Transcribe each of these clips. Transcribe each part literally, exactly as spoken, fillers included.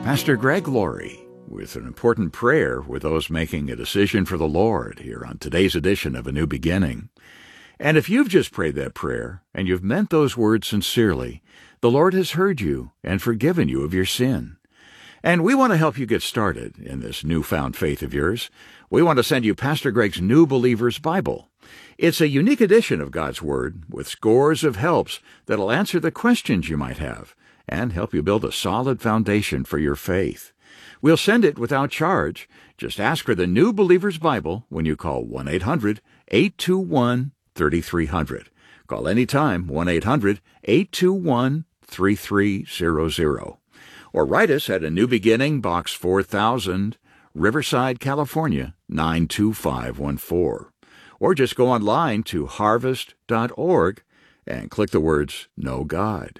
Pastor Greg Laurie with an important prayer with those making a decision for the Lord here on today's edition of A New Beginning. And if you've just prayed that prayer and you've meant those words sincerely, the Lord has heard you and forgiven you of your sin. And we want to help you get started in this newfound faith of yours. We want to send you Pastor Greg's New Believer's Bible. It's a unique edition of God's Word with scores of helps that'll answer the questions you might have and help you build a solid foundation for your faith. We'll send it without charge. Just ask for the New Believer's Bible when you call one eight hundred, eight two one, three three zero zero. Call anytime, one eight hundred, eight two one, three three zero zero. Or write us at A New Beginning, Box four thousand, Riverside, California, nine two five one four. Or just go online to harvest dot org and click the words Know God.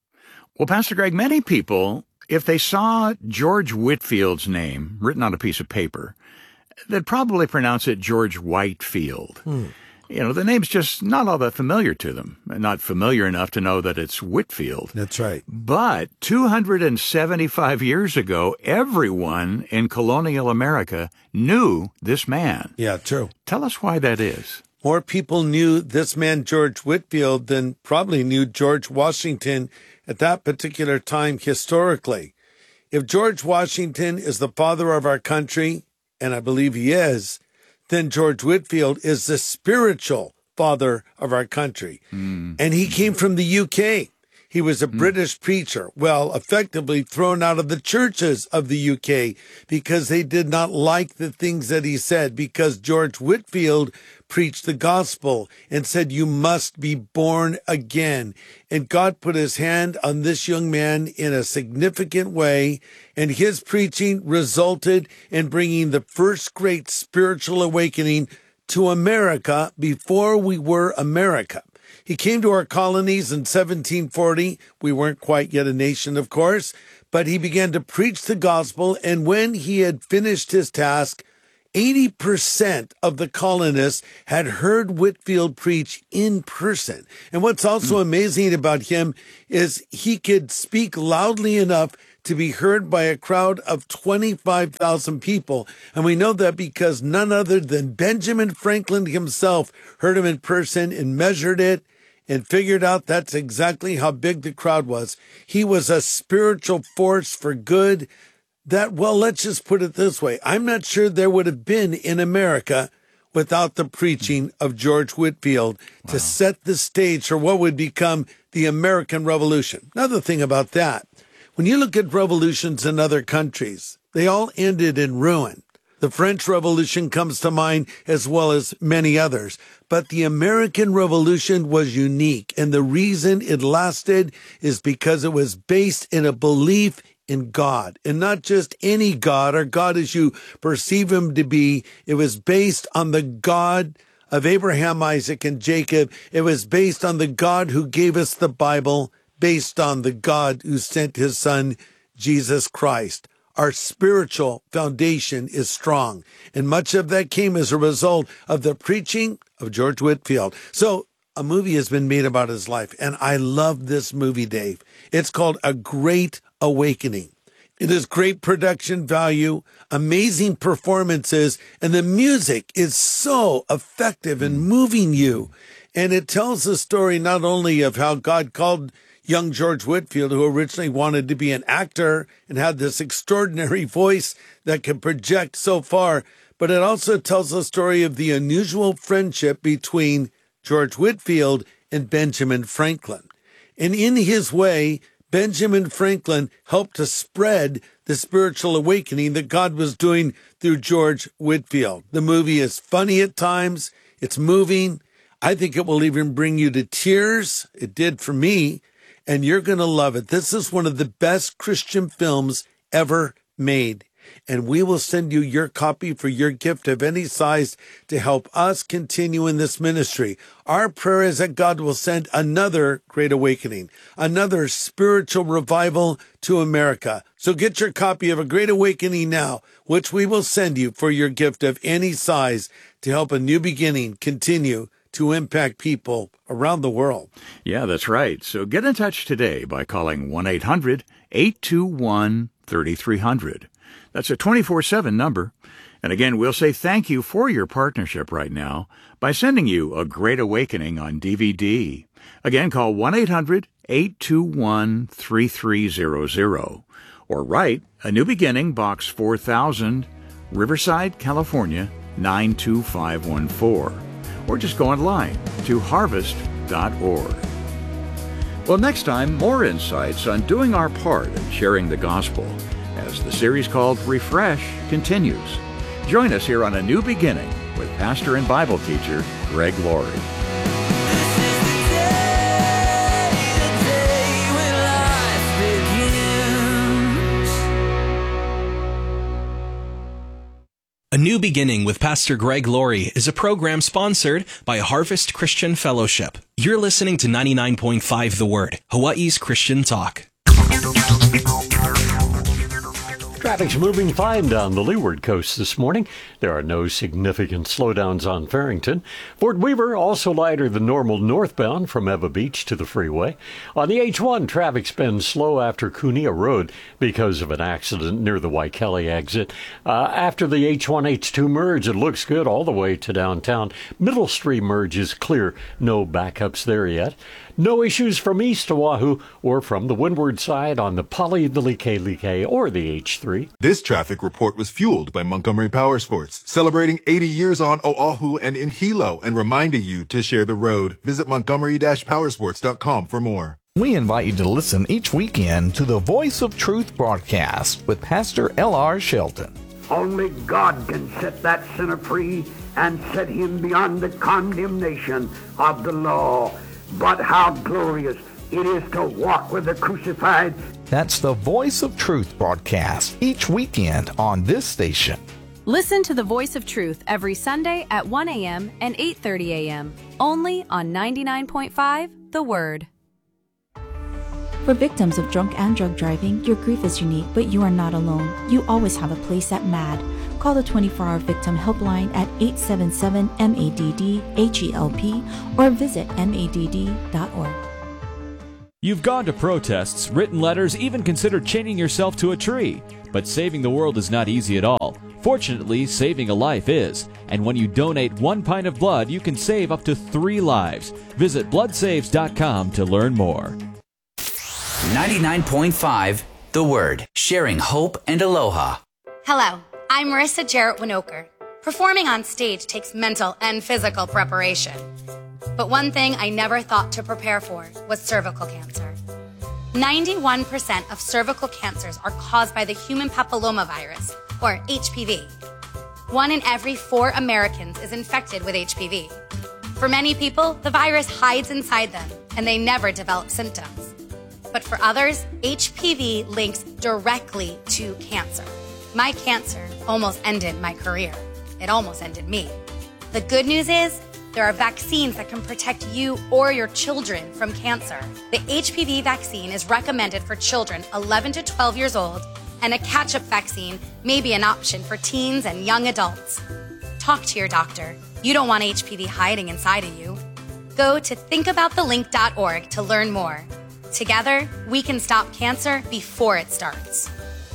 Well, Pastor Greg, many people, if they saw George Whitefield's name written on a piece of paper, they'd probably pronounce it George Whitefield. Hmm. You know, the name's just not all that familiar to them, not familiar enough to know that it's Whitefield. That's right. But two hundred seventy-five years ago, everyone in colonial America knew this man. Yeah, true. Tell us why that is. More people knew this man, George Whitefield, than probably knew George Washington at that particular time historically. If George Washington is the father of our country, and I believe he is, then George Whitefield is the spiritual father of our country. Mm. And he came from the U K. He was a mm. British preacher, well, effectively thrown out of the churches of the U K because they did not like the things that he said, because George Whitefield preached the gospel and said, you must be born again. And God put his hand on this young man in a significant way, and his preaching resulted in bringing the first great spiritual awakening to America before we were America. He came to our colonies in seventeen forty. We weren't quite yet a nation, of course, but he began to preach the gospel, and when he had finished his task, eighty percent of the colonists had heard Whitefield preach in person. And what's also mm. amazing about him is he could speak loudly enough to be heard by a crowd of twenty-five thousand people. And we know that because none other than Benjamin Franklin himself heard him in person and measured it and figured out that's exactly how big the crowd was. He was a spiritual force for good. That, well, let's just put it this way. I'm not sure there would have been in America without the preaching of George Whitefield wow. to set the stage for what would become the American Revolution. Another thing about that, when you look at revolutions in other countries, they all ended in ruin. The French Revolution comes to mind, as well as many others. But the American Revolution was unique, and the reason it lasted is because it was based in a belief in God, and not just any God, or God as you perceive him to be. It was based on the God of Abraham, Isaac, and Jacob. It was based on the God who gave us the Bible, based on the God who sent his son, Jesus Christ. Our spiritual foundation is strong, and much of that came as a result of the preaching of George Whitefield. So a movie has been made about his life, and I love this movie, Dave. It's called A Great Awakening. It is great production value, amazing performances, and the music is so effective in moving you. And it tells the story not only of how God called young George Whitefield, who originally wanted to be an actor and had this extraordinary voice that could project so far, but it also tells the story of the unusual friendship between George Whitefield and Benjamin Franklin. And in his way, Benjamin Franklin helped to spread the spiritual awakening that God was doing through George Whitefield. The movie is funny at times. It's moving. I think it will even bring you to tears. It did for me. And you're going to love it. This is one of the best Christian films ever made. And we will send you your copy for your gift of any size to help us continue in this ministry. Our prayer is that God will send another great awakening, another spiritual revival to America. So get your copy of A Great Awakening now, which we will send you for your gift of any size to help A New Beginning continue to impact people around the world. Yeah, that's right. So get in touch today by calling one eight hundred, eight two one, three three zero zero. That's a twenty-four seven number. And again, we'll say thank you for your partnership right now by sending you A Great Awakening on D V D. Again, call one eight hundred, eight two one, three three zero zero or write A New Beginning, Box four thousand, Riverside, California, nine two five one four. Or just go online to harvest dot org. Well, next time, more insights on doing our part in sharing the gospel as the series called Refresh continues. Join us here on A New Beginning with pastor and Bible teacher Greg Laurie. A New Beginning with Pastor Greg Laurie is a program sponsored by Harvest Christian Fellowship. You're listening to ninety-nine point five The Word, Hawaii's Christian Talk. Traffic's moving fine down the Leeward Coast this morning. There are no significant slowdowns on Farrington. Fort Weaver also lighter than normal northbound from Eva Beach to the freeway. On the H one, traffic's been slow after Cunea Road because of an accident near the Waikele exit. Uh, after the H one H two merge, it looks good all the way to downtown. Middle Street merge is clear. No backups there yet. No issues from east Oahu or from the windward side on the Pali, the Like or the H three. This traffic report was fueled by Montgomery Power Sports, celebrating eighty years on Oahu and in Hilo and reminding you to share the road. Visit montgomery dash powersports dot com for more. We invite you to listen each weekend to the Voice of Truth broadcast with Pastor L R Shelton. Only God can set that sinner free and set him beyond the condemnation of the law. But how glorious it is to walk with the crucified. That's the Voice of Truth broadcast each weekend on this station. Listen to the Voice of Truth every Sunday at one a.m. and eight thirty a.m. only on ninety-nine point five The Word. For victims of drunk and drug driving, your grief is unique, but you are not alone. You always have a place at M A D. Call the twenty-four hour Victim Helpline at eight seven seven, M A D D, H E L P or visit M A D D dot org. You've gone to protests, written letters, even considered chaining yourself to a tree. But saving the world is not easy at all. Fortunately, saving a life is. And when you donate one pint of blood, you can save up to three lives. Visit blood saves dot com to learn more. ninety-nine point five The Word, sharing hope and aloha. Hello, I'm Marissa Jarrett Winokur. Performing on stage takes mental and physical preparation. But one thing I never thought to prepare for was cervical cancer. ninety-one percent of cervical cancers are caused by the human papillomavirus, or H P V. One in every four Americans is infected with H P V. For many people, the virus hides inside them, and they never develop symptoms. But for others, H P V links directly to cancer. My cancer almost ended my career. It almost ended me. The good news is, there are vaccines that can protect you or your children from cancer. The H P V vaccine is recommended for children eleven to twelve years old, and a catch-up vaccine may be an option for teens and young adults. Talk to your doctor. You don't want H P V hiding inside of you. Go to think about the link dot org to learn more. Together, we can stop cancer before it starts.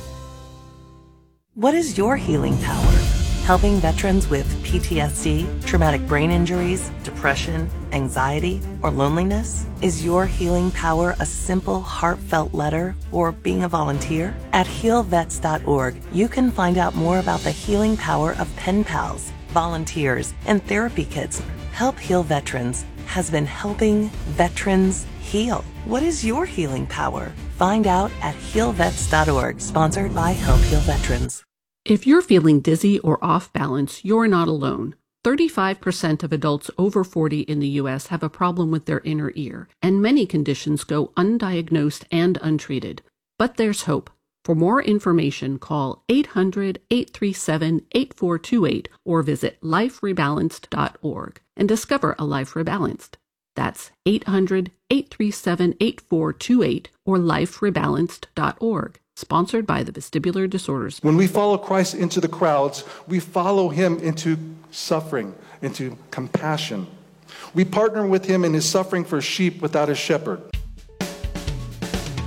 What is your healing power? Helping veterans with P T S D, traumatic brain injuries, depression, anxiety, or loneliness? Is your healing power a simple, heartfelt letter or being a volunteer? At heal vets dot org, you can find out more about the healing power of pen pals, volunteers, and therapy kits. Help Heal Veterans has been helping veterans heal. What is your healing power? Find out at heal vets dot org, sponsored by Help Heal Veterans. If you're feeling dizzy or off balance, you're not alone. thirty-five percent of adults over forty in the U S have a problem with their inner ear, and many conditions go undiagnosed and untreated. But there's hope. For more information, call eight hundred, eight three seven, eight four two eight or visit life rebalanced dot org and discover a life rebalanced. That's eight hundred, eight three seven, eight four two eight or life rebalanced dot org. Sponsored by the Vestibular Disorders. When we follow Christ into the crowds, we follow him into suffering, into compassion. We partner with him in his suffering for sheep without a shepherd.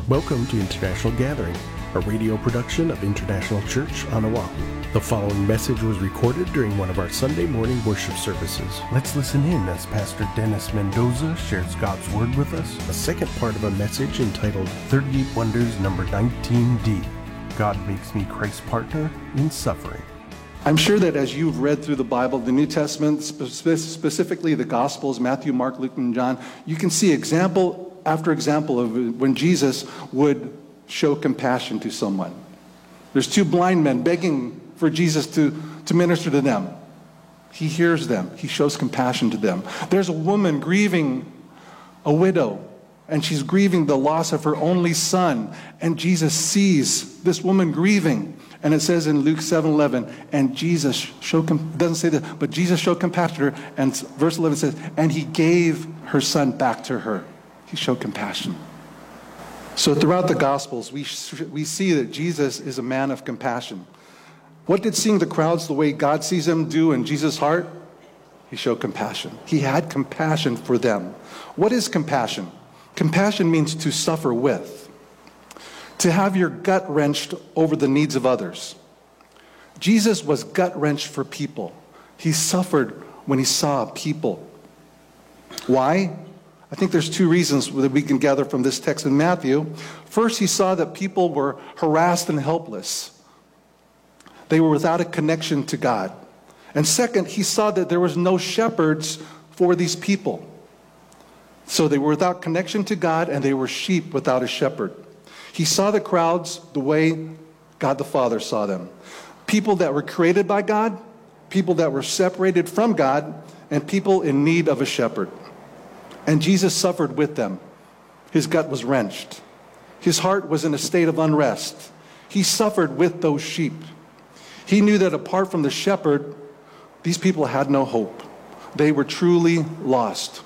Welcome to International Gathering, a radio production of International Church on Oahu. The following message was recorded during one of our Sunday morning worship services. Let's listen in as Pastor Dennis Mendoza shares God's Word with us, a second part of a message entitled thirty-eight Wonders number nineteen D. God makes me Christ's partner in suffering. I'm sure that as you've read through the Bible, the New Testament, spe- specifically the Gospels, Matthew, Mark, Luke, and John, you can see example after example of when Jesus would show compassion to someone. There's two blind men begging for Jesus to, to minister to them. He hears them. He shows compassion to them. There's a woman grieving, a widow, and she's grieving the loss of her only son. And Jesus sees this woman grieving. And it says in Luke seven eleven, and Jesus showed, doesn't say that, but Jesus showed compassion to her. And verse eleven says, and he gave her son back to her. He showed compassion. So throughout the Gospels, we, we see that Jesus is a man of compassion. What did seeing the crowds the way God sees them do in Jesus' heart? He showed compassion. He had compassion for them. What is compassion? Compassion means to suffer with, to have your gut wrenched over the needs of others. Jesus was gut wrenched for people. He suffered when he saw people. Why? I think there's two reasons that we can gather from this text in Matthew. First, he saw that people were harassed and helpless. They were without a connection to God. And second, he saw that there was no shepherds for these people. So they were without connection to God, and they were sheep without a shepherd. He saw the crowds the way God the Father saw them. People that were created by God, people that were separated from God, and people in need of a shepherd. And Jesus suffered with them. His gut was wrenched. His heart was in a state of unrest. He suffered with those sheep. He knew that apart from the shepherd, these people had no hope. They were truly lost.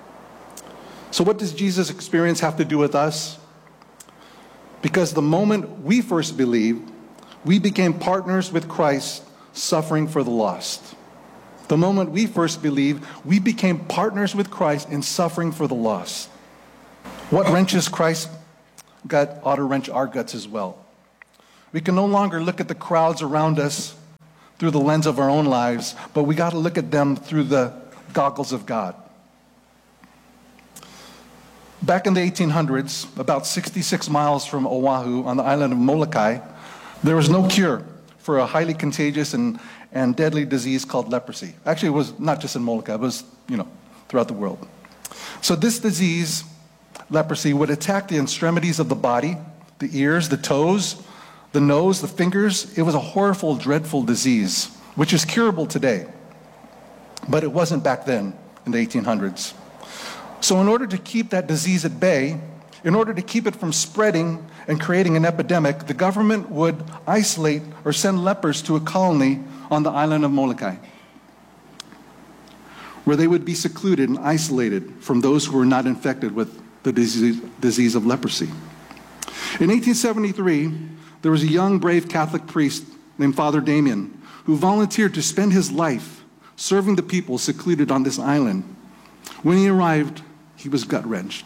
So what does Jesus' experience have to do with us? Because the moment we first believed, we became partners with Christ suffering for the lost. The moment we first believed, we became partners with Christ in suffering for the lost. What wrenches Christ's gut ought to wrench our guts as well. We can no longer look at the crowds around us through the lens of our own lives, but we got to look at them through the goggles of God. Back in the eighteen hundreds, about sixty-six miles from Oahu on the island of Molokai, there was no cure for a highly contagious and, and deadly disease called leprosy. Actually, it was not just in Molokai, it was, you know, throughout the world. So this disease, leprosy, would attack the extremities of the body, the ears, the toes, the nose, the fingers. It was a horrible, dreadful disease, which is curable today. But it wasn't back then in the eighteen hundreds. So in order to keep that disease at bay, in order to keep it from spreading and creating an epidemic, the government would isolate or send lepers to a colony on the island of Molokai, where they would be secluded and isolated from those who were not infected with the disease, disease of leprosy. In eighteen seventy-three, there was a young, brave Catholic priest named Father Damien who volunteered to spend his life serving the people secluded on this island. When he arrived, he was gut-wrenched.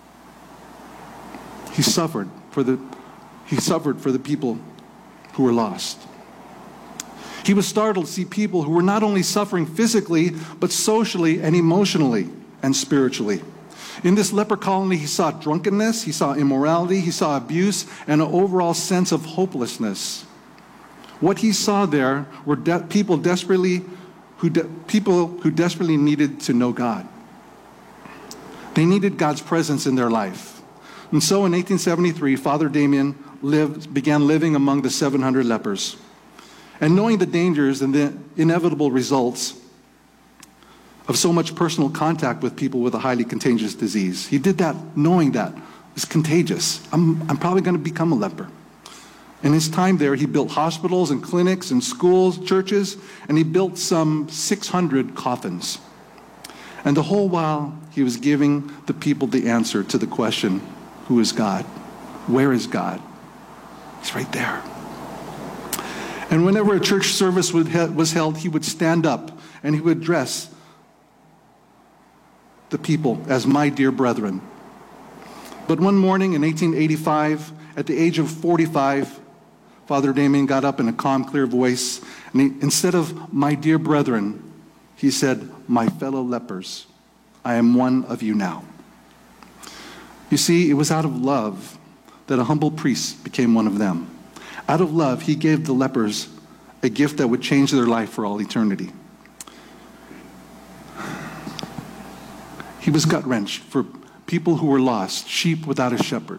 He suffered for the, he suffered for the people who were lost. He was startled to see people who were not only suffering physically, but socially and emotionally and spiritually. In this leper colony, he saw drunkenness, he saw immorality, he saw abuse, and an overall sense of hopelessness. What he saw there were de- people desperately, who de- people who desperately needed to know God. They needed God's presence in their life. And so in eighteen seventy-three, Father Damien lived, began living among the seven hundred lepers. And knowing the dangers and the inevitable results of so much personal contact with people with a highly contagious disease, he did that knowing that it's contagious. I'm, I'm probably going to become a leper. In his time there, he built hospitals and clinics and schools, churches, and he built some six hundred coffins. And the whole while, he was giving the people the answer to the question, who is God? Where is God? He's right there. And whenever a church service was held, he would stand up and he would address the people as my dear brethren. But one morning in eighteen eighty-five, at the age of forty-five, Father Damien got up in a calm, clear voice, and he, instead of "my dear brethren," he said, "my fellow lepers, I am one of you now." You see, it was out of love that a humble priest became one of them. Out of love, he gave the lepers a gift that would change their life for all eternity. He was gut-wrenched for people who were lost, sheep without a shepherd.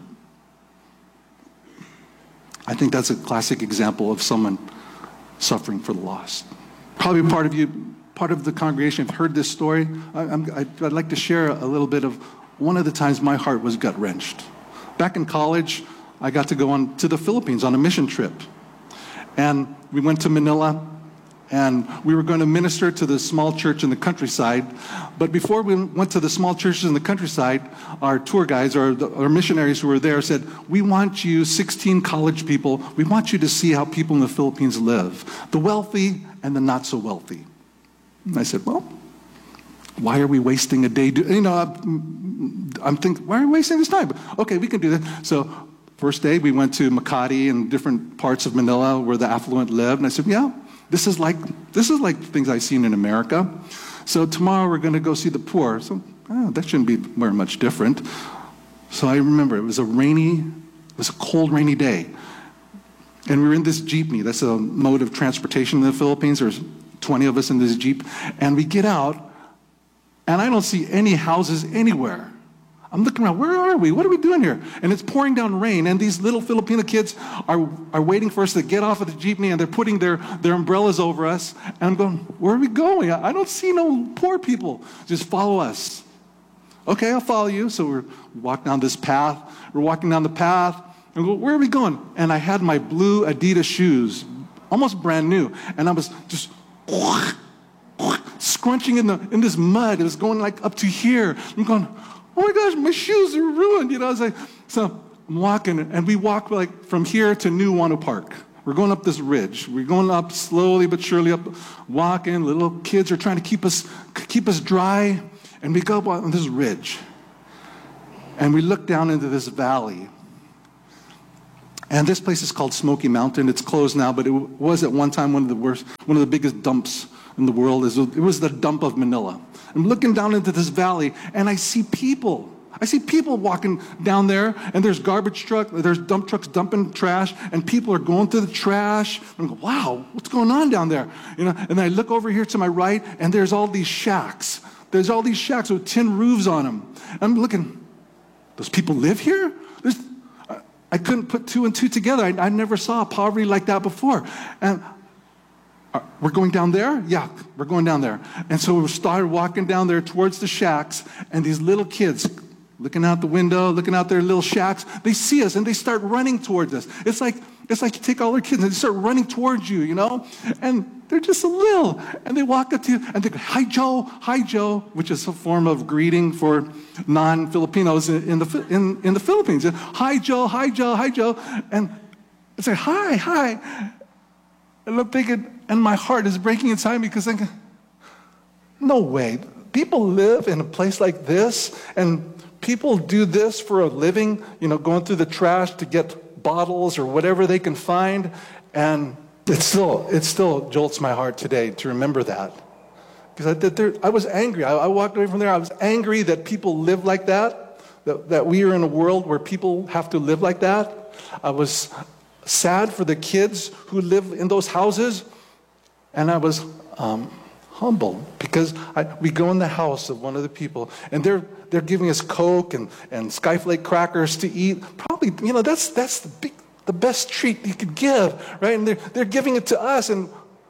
I think that's a classic example of someone suffering for the lost. Probably part of you, part of the congregation have heard this story. I, I'm, I'd like to share a little bit of one of the times my heart was gut-wrenched. Back in college, I got to go on to the Philippines on a mission trip. And we went to Manila, and we were going to minister to the small church in the countryside. But before we went to the small churches in the countryside, our tour guides or the, our missionaries who were there said, "We want you, sixteen college people, we want you to see how people in the Philippines live, the wealthy and the not so wealthy." And I said, "Well, why are we wasting a day? Do, you know, I'm, I'm thinking, why are we wasting this time? Okay, we can do that." So first day, we went to Makati and different parts of Manila where the affluent lived. And I said, "Yeah, this is like this is like things I've seen in America. So tomorrow we're going to go see the poor." So oh, that shouldn't be very much different. So I remember it was a rainy, it was a cold, rainy day. And we were in this jeepney. That's a mode of transportation in the Philippines. There's twenty of us in this jeep. And we get out, and I don't see any houses anywhere. I'm looking around, where are we? What are we doing here? And it's pouring down rain, and these little Filipino kids are, are waiting for us to get off of the jeepney, and they're putting their, their umbrellas over us. And I'm going, where are we going? I don't see no poor people. Just follow us. Okay, I'll follow you. So we're walking down this path. We're walking down the path, and we go, where are we going? And I had my blue Adidas shoes, almost brand new, and I was just scrunching in the in this mud. It was going like up to here. I'm going, oh my gosh, my shoes are ruined. You know, I was like, so I'm walking, and we walk like from here to New Wano Park. We're going up this ridge. We're going up slowly but surely up, walking. Little kids are trying to keep us keep us dry, and we go up on this ridge, and we look down into this valley. And this place is called Smoky Mountain. It's closed now, but it was at one time one of the worst, one of the biggest dumps in the world. It was the dump of Manila. I'm looking down into this valley, and I see people. I see people walking down there, and there's garbage truck, there's dump trucks dumping trash, and people are going through the trash. I'm going, wow, what's going on down there? You know, and then I look over here to my right, and there's all these shacks. There's all these shacks with tin roofs on them. I'm looking, those people live here? There's, I couldn't put two and two together. I, I never saw poverty like that before. And uh, we're going down there? Yeah, we're going down there. And so we started walking down there towards the shacks, and these little kids looking out the window, looking out their little shacks, they see us and they start running towards us. It's like it's like you take all their kids and they start running towards you, you know? And they're just a little. And they walk up to you and they go, "Hi, Joe, hi, Joe," which is a form of greeting for non-Filipinos in, in, the, in, in the Philippines. "Hi, Joe, hi, Joe, hi, Joe." And I say, "Hi, hi." And I'm thinking, and my heart is breaking inside me because I'm thinking, no way. People live in a place like this, and people do this for a living, you know, going through the trash to get bottles or whatever they can find, and it still it still jolts my heart today to remember that, because I did there, I was angry. I, I walked away from there. I was angry that people live like that, that, that we are in a world where people have to live like that. I was sad for the kids who live in those houses, and I was um, humbled because I, we go in the house of one of the people, and they're they're giving us Coke and, and Skyflake crackers to eat. Probably, you know, that's that's the big, the best treat you could give, right? And they're they're giving it to us, and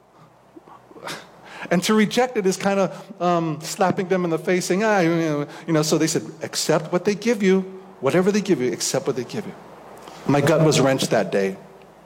and to reject it is kind of um, slapping them in the face, saying, ah, you know, you know. So they said, accept what they give you, whatever they give you, accept what they give you. My gut was wrenched that day.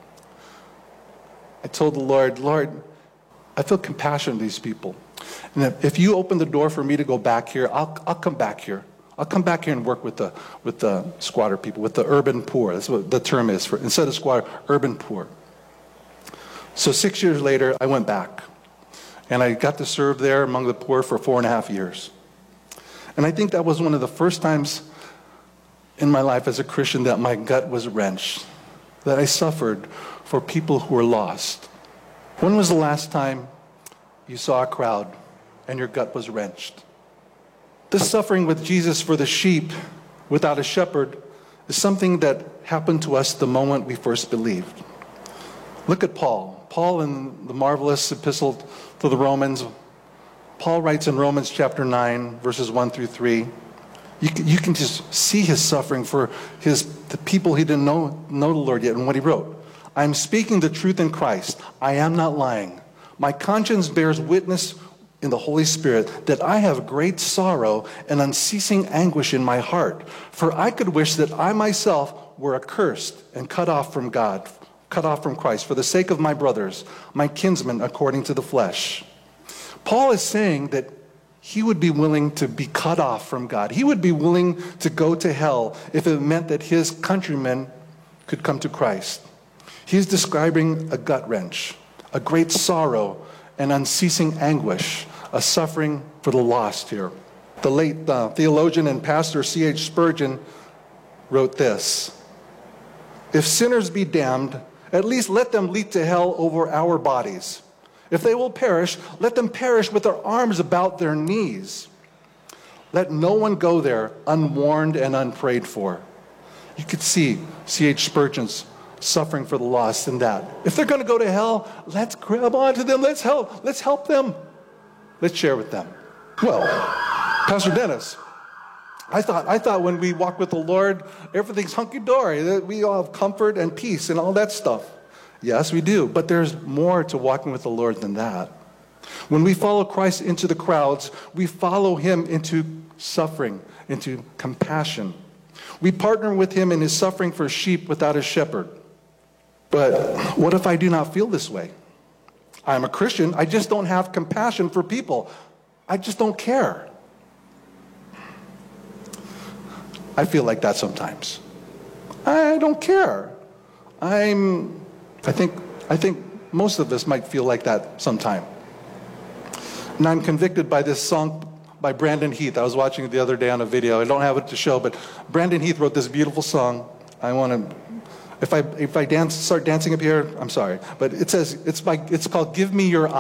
I told the Lord, Lord, I feel compassion for these people. And if you open the door for me to go back here, I'll, I'll come back here. I'll come back here and work with the, with the squatter people, with the urban poor. That's what the term is for, instead of squatter, urban poor. So six years later, I went back. And I got to serve there among the poor for four and a half years. And I think that was one of the first times in my life as a Christian that my gut was wrenched, that I suffered for people who were lost. When was the last time you saw a crowd and your gut was wrenched? This suffering with Jesus for the sheep without a shepherd is something that happened to us the moment we first believed. Look at Paul. Paul in the marvelous epistle to the Romans, Paul writes in Romans chapter nine, verses one through three, you can, you can just see his suffering for his the people he didn't know, know the Lord yet, and what he wrote. I am speaking the truth in Christ. I am not lying. My conscience bears witness in the Holy Spirit that I have great sorrow and unceasing anguish in my heart. For I could wish that I myself were accursed and cut off from God, cut off from Christ, for the sake of my brothers, my kinsmen according to the flesh. Paul is saying that he would be willing to be cut off from God. He would be willing to go to hell if it meant that his countrymen could come to Christ. He's describing a gut wrench, a great sorrow and unceasing anguish, a suffering for the lost here. The late uh, theologian and pastor C H Spurgeon wrote this: if sinners be damned, at least let them leap to hell over our bodies. If they will perish, let them perish with their arms about their knees. Let no one go there unwarned and unprayed for. You could see C H Spurgeon's suffering for the lost in that. If they're going to go to hell, let's grab onto them. Let's help. Let's help them. Let's share with them. Well, Pastor Dennis, I thought I thought when we walk with the Lord, everything's hunky-dory, that we all have comfort and peace and all that stuff. Yes, we do, but there's more to walking with the Lord than that. When we follow Christ into the crowds, we follow him into suffering, into compassion. We partner with him in his suffering for sheep without a shepherd. But what if I do not feel this way? I'm a Christian, I just don't have compassion for people. I just don't care. I feel like that sometimes. I don't care. I'm I think, I think most of us might feel like that sometime. And I'm convicted by this song by Brandon Heath. I was watching it the other day on a video. I don't have it to show, but Brandon Heath wrote this beautiful song. I want to, if I if I dance, start dancing up here, I'm sorry. But it says, it's by, it's called Give Me Your